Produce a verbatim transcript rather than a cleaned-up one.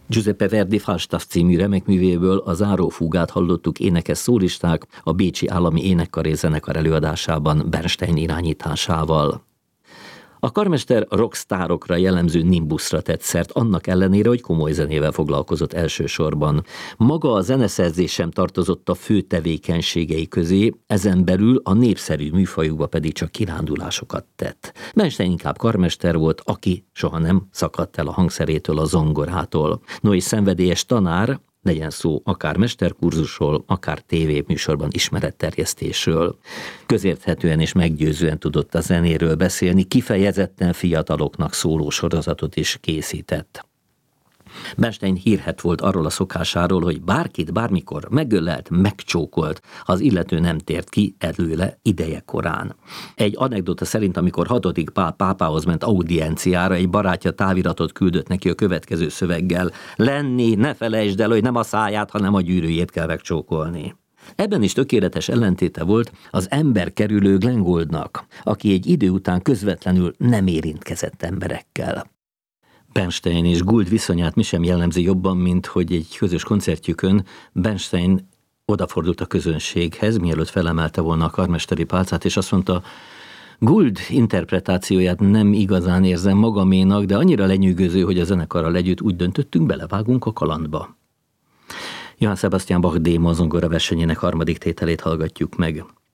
Giuseppe Verdi Falstaff című remekművéből a zárófúgát hallottuk énekes szólisták a Bécsi Állami Énekkarzenekar előadásában Bernstein irányításával. A karmester rockstárokra jellemző nimbuszra tett szert, annak ellenére, hogy komoly zenével foglalkozott elsősorban. Maga a zeneszerzés sem tartozott a fő tevékenységei közé, ezen belül a népszerű műfajukba pedig csak kirándulásokat tett. Bernstein inkább karmester volt, aki soha nem szakadt el a hangszerétől, a zongorától. No és szenvedélyes tanár, legyen szó akár mesterkurzusról, akár tévéműsorban ismeretterjesztésről. Közérthetően és meggyőzően tudott a zenéről beszélni, kifejezetten fiataloknak szóló sorozatot is készített. Bernstein hírhedt volt arról a szokásáról, hogy bárkit bármikor megölelt, megcsókolt, az illető nem tért ki előle ideje korán. Egy anekdota szerint, amikor hatodik Pál pápához ment audienciára, egy barátja táviratot küldött neki a következő szöveggel: Lenni, ne felejtsd el, hogy nem a száját, hanem a gyűrűjét kell megcsókolni. Ebben is tökéletes ellentéte volt az emberkerülő Glenn Gouldnak, aki egy idő után közvetlenül nem érintkezett emberekkel. Bernstein és Gould viszonyát mi sem jellemzi jobban, mint hogy egy közös koncertjükön Bernstein odafordult a közönséghez, mielőtt felemelte volna a karmesteri pálcát, és azt mondta: Gould interpretációját nem igazán érzem magaménak, de annyira lenyűgöző, hogy a zenekarral együtt úgy döntöttünk, belevágunk a kalandba. Johann Sebastian Bach Déma zongora versenyének harmadik tételét hallgatjuk meg.